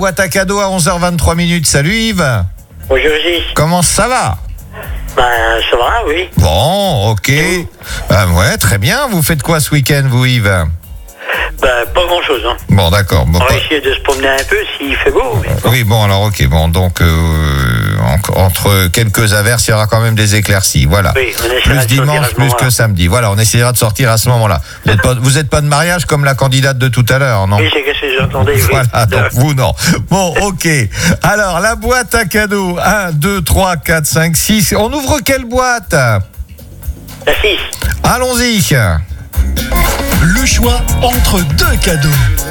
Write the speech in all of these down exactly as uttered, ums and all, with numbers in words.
Boîte à cadeaux à onze heures vingt-trois minutes. Salut Yves. Bonjour Gilles. Comment ça va? Ben, ça va, oui. Bon, ok. Euh, ouais, très bien. Vous faites quoi ce week-end, vous, Yves? Ben, pas grand-chose, hein. Bon, d'accord. Bon, On va pas- essayer de se promener un peu s'il fait beau. Mais... Oui, bon, alors, ok. Bon, donc, euh, en- entre quelques averses, il y aura quand même des éclaircies. Voilà. Oui, on essaiera Plus de sortir à dimanche, ce plus moment-là. que samedi. Voilà, on essaiera de sortir à ce moment-là. Vous n'êtes pas, vous êtes pas de mariage comme la candidate de tout à l'heure, non? Oui, c'est ce que j'entendais, oui. Voilà, donc Euh, vous non. Bon, ok. Alors, la boîte à cadeaux, un, deux, trois, quatre, cinq, six. On ouvre quelle boîte? La six. Allons-y. Le choix entre deux cadeaux.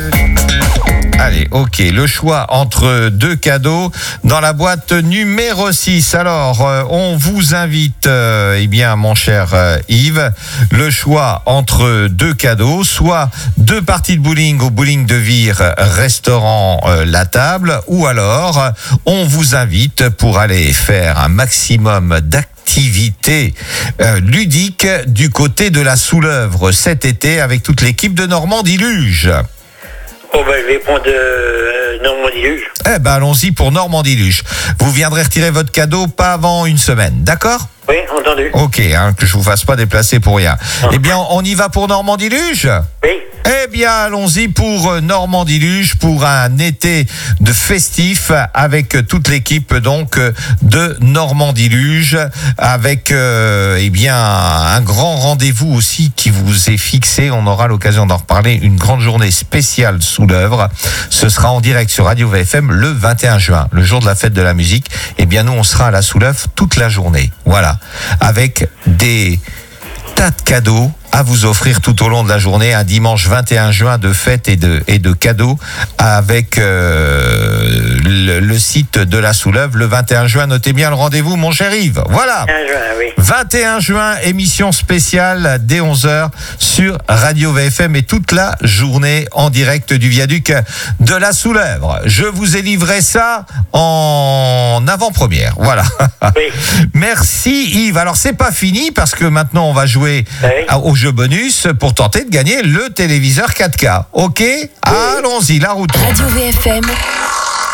Allez, ok. Le choix entre deux cadeaux dans la boîte numéro six. Alors, euh, on vous invite, euh, eh bien, mon cher euh, Yves, le choix entre deux cadeaux, soit deux parties de bowling au bowling de Vire, restaurant euh, La Table, ou alors, euh, on vous invite pour aller faire un maximum d'activités euh, ludiques du côté de la Soulèvre cet été avec toute l'équipe de Normandie Luge. Oh, ben, je vais prendre euh, Normandie Luge. Eh ben, allons-y pour Normandie Luge. Vous viendrez retirer votre cadeau pas avant une semaine, d'accord? Oui, entendu. Ok, hein, que je vous fasse pas déplacer pour rien. Eh bien, on y va pour Normandie Luge? Oui. Eh bien, allons-y pour euh, Normandie Luge, pour un été de festif avec euh, toute l'équipe donc euh, de Normandie Luge, avec euh, eh bien un grand rendez-vous aussi qui vous est fixé. On aura l'occasion d'en reparler. Une grande journée spéciale sous l'œuvre. Ce sera en direct sur Radio V F M le vingt et un juin, le jour de la fête de la musique. Eh bien, nous, on sera à la Soulèvre toute la journée. Voilà, avec des tas de cadeaux à vous offrir tout au long de la journée, un dimanche vingt et un juin de fêtes et de, et de cadeaux avec euh, le, le site de la Soulèvre. Le vingt et un juin, notez bien le rendez-vous, mon cher Yves. Voilà. Un juin, oui. vingt et un juin, émission spéciale dès onze heures sur Radio V F M et toute la journée en direct du viaduc de la Soulèvre. Je vous ai livré ça en avant-première. Voilà. Oui. Merci Yves. Alors c'est pas fini parce que maintenant on va jouer Oui. à- au jeu bonus pour tenter de gagner le téléviseur quatre K. Ok? Allons-y, la route. Radio V F M,